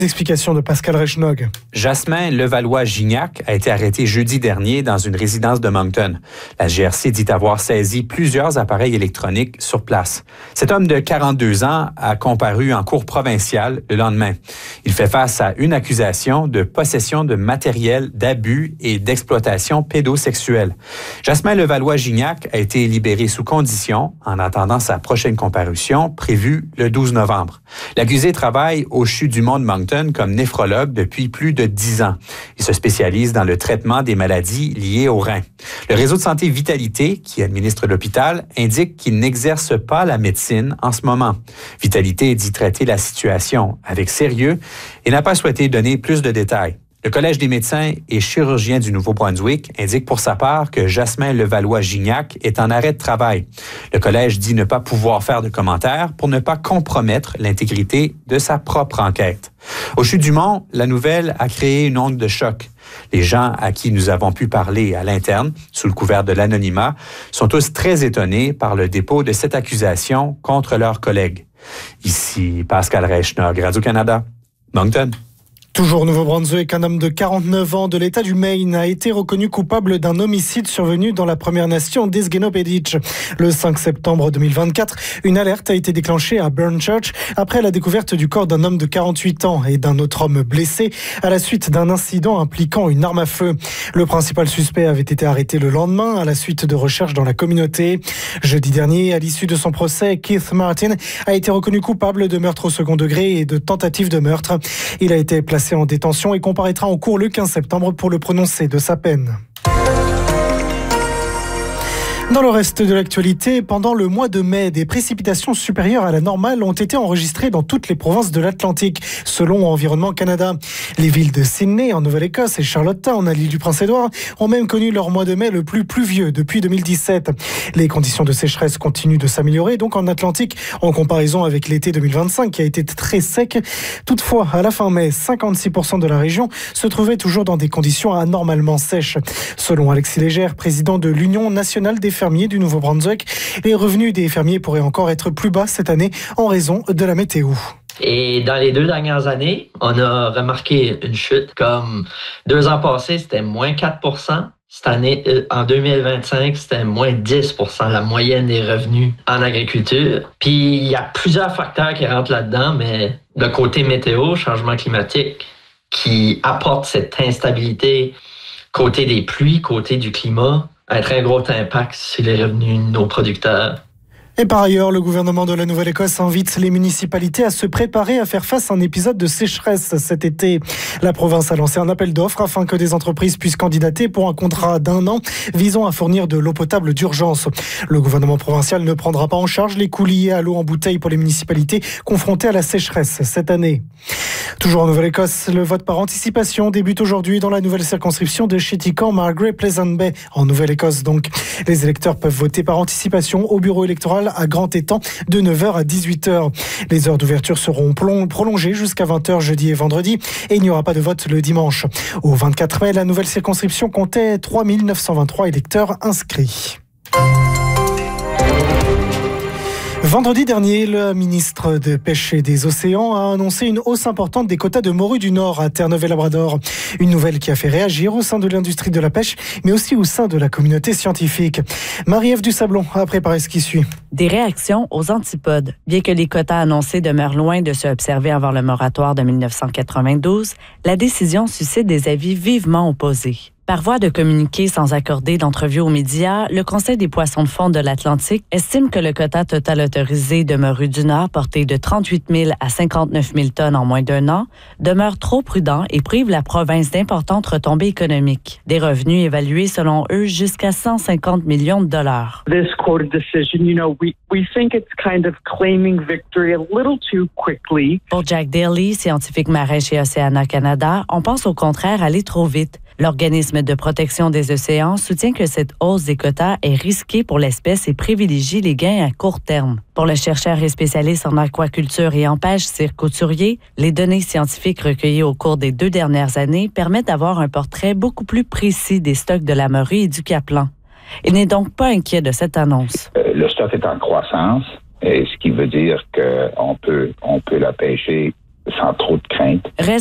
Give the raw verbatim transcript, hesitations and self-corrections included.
D'explication de Pascal Rechnog. Jasmin Levallois-Gignac a été arrêté jeudi dernier dans une résidence de Moncton. La G R C dit avoir saisi plusieurs appareils électroniques sur place. Cet homme de quarante-deux ans a comparu en cour provinciale le lendemain. Il fait face à une accusation de possession de matériel d'abus et d'exploitation pédosexuelle. Jasmin Levallois-Gignac a été libéré sous condition en attendant sa prochaine comparution prévue le douze novembre. L'accusé travaille au C H U du Mont de Moncton comme néphrologue depuis plus de dix ans. Il se spécialise dans le traitement des maladies liées aux reins. Le réseau de santé Vitalité, qui administre l'hôpital, indique qu'il n'exerce pas la médecine en ce moment. Vitalité dit traiter la situation avec sérieux et n'a pas souhaité donner plus de détails. Le Collège des médecins et chirurgiens du Nouveau-Brunswick indique pour sa part que Jasmin Levallois-Gignac est en arrêt de travail. Le Collège dit ne pas pouvoir faire de commentaires pour ne pas compromettre l'intégrité de sa propre enquête. Au C H U du Mont, la nouvelle a créé une onde de choc. Les gens à qui nous avons pu parler à l'interne, sous le couvert de l'anonymat, sont tous très étonnés par le dépôt de cette accusation contre leurs collègues. Ici Pascal Rechnog, Radio-Canada, Moncton. Toujours au Nouveau-Brunswick, un homme de quarante-neuf ans de l'État du Maine a été reconnu coupable d'un homicide survenu dans la Première Nation d'Esguenopédic. Le cinq septembre deux mille vingt-quatre, une alerte a été déclenchée à Burnchurch après la découverte du corps d'un homme de quarante-huit ans et d'un autre homme blessé à la suite d'un incident impliquant une arme à feu. Le principal suspect avait été arrêté le lendemain à la suite de recherches dans la communauté. Jeudi dernier, à l'issue de son procès, Keith Martin a été reconnu coupable de meurtre au second degré et de tentative de meurtre. Il a été placé en détention et comparaîtra en cour le quinze septembre pour le prononcer de sa peine. Dans le reste de l'actualité, pendant le mois de mai, des précipitations supérieures à la normale ont été enregistrées dans toutes les provinces de l'Atlantique, selon Environnement Canada. Les villes de Sydney, en Nouvelle-Écosse, et Charlottetown, à l'île du Prince-Édouard, ont même connu leur mois de mai le plus pluvieux depuis deux mille dix-sept. Les conditions de sécheresse continuent de s'améliorer, donc en Atlantique, en comparaison avec l'été deux mille vingt-cinq, qui a été très sec. Toutefois, à la fin mai, cinquante-six pour cent de la région se trouvait toujours dans des conditions anormalement sèches. Selon Alexis Légère, président de l'Union nationale des fermiers du Nouveau-Brunswick, les revenus des fermiers pourraient encore être plus bas cette année en raison de la météo. Et dans les deux dernières années, on a remarqué une chute. Comme deux ans passés, c'était moins quatre pour cent. Cette année, en deux mille vingt-cinq, c'était moins dix pour cent, la moyenne des revenus en agriculture. Puis, il y a plusieurs facteurs qui rentrent là-dedans, mais le côté météo, changement climatique, qui apporte cette instabilité côté des pluies, côté du climat, a un très gros impact sur les revenus de nos producteurs. Et par ailleurs, le gouvernement de la Nouvelle-Écosse invite les municipalités à se préparer à faire face à un épisode de sécheresse cet été. La province a lancé un appel d'offres afin que des entreprises puissent candidater pour un contrat d'un an visant à fournir de l'eau potable d'urgence. Le gouvernement provincial ne prendra pas en charge les coûts liés à l'eau en bouteille pour les municipalités confrontées à la sécheresse cette année. Toujours en Nouvelle-Écosse, le vote par anticipation débute aujourd'hui dans la nouvelle circonscription de Cheticamp, Margaret Pleasant Bay, en Nouvelle-Écosse donc. Les électeurs peuvent voter par anticipation au bureau électoral à Grand Étang de neuf heures à dix-huit heures. Les heures d'ouverture seront prolongées jusqu'à vingt heures jeudi et vendredi et il n'y aura pas de vote le dimanche. Au vingt-quatre mai, la nouvelle circonscription comptait trois mille neuf cent vingt-trois électeurs inscrits. Vendredi dernier, le ministre de Pêche et des Océans a annoncé une hausse importante des quotas de morue du Nord à Terre-Neuve-et-Labrador. Une nouvelle qui a fait réagir au sein de l'industrie de la pêche, mais aussi au sein de la communauté scientifique. Marie-Ève Dusablon a préparé ce qui suit. Des réactions aux antipodes. Bien que les quotas annoncés demeurent loin de se observer avant le moratoire de dix-neuf cent quatre-vingt-douze, la décision suscite des avis vivement opposés. Par voie de communiqué sans accorder d'entrevue aux médias, le Conseil des poissons de fond de l'Atlantique estime que le quota total autorisé de morue du Nord, porté de trente-huit mille à cinquante-neuf mille tonnes en moins d'un an, demeure trop prudent et prive la province d'importantes retombées économiques. Des revenus évalués selon eux jusqu'à cent cinquante millions de dollars. This quota decision, you know, we, we think it's kind of claiming victory a little too quickly. Pour Jack Daly, scientifique marin chez Oceana Canada, on pense au contraire aller trop vite. L'organisme de protection des océans soutient que cette hausse des quotas est risquée pour l'espèce et privilégie les gains à court terme. Pour le chercheur et spécialiste en aquaculture et en pêche, Cyr Couturier, les données scientifiques recueillies au cours des deux dernières années permettent d'avoir un portrait beaucoup plus précis des stocks de la morue et du capelin. Il n'est donc pas inquiet de cette annonce. Euh, le stock est en croissance, et ce qui veut dire qu'on peut, on peut la pêcher sans trop de crainte. Reste